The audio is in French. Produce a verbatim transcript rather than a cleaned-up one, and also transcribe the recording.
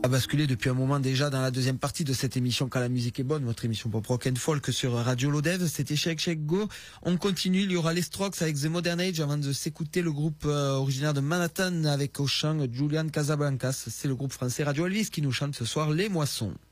A basculé depuis un moment déjà dans la deuxième partie de cette émission Quand la musique est bonne, votre émission pop rock and folk sur Radio Lodève. C'était Shake Shake Go. On continue, il y aura les Strokes avec The Modern Age avant de s'écouter le groupe euh, originaire de Manhattan avec au chant Julian Casablancas. C'est le groupe français Radio Elvis qui nous chante ce soir Les Moissons.